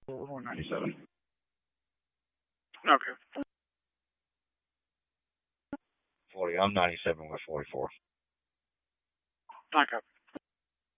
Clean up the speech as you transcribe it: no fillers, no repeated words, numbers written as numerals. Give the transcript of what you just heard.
or 97. Okay. 40. I'm 97 with 44. Okay.